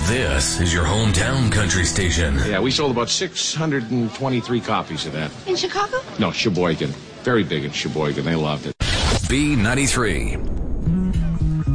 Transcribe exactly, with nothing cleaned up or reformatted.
This is your hometown country station. Yeah, we sold about six hundred twenty-three copies of that. In Chicago? No, Sheboygan. Very big in Sheboygan. They loved it. B ninety-three.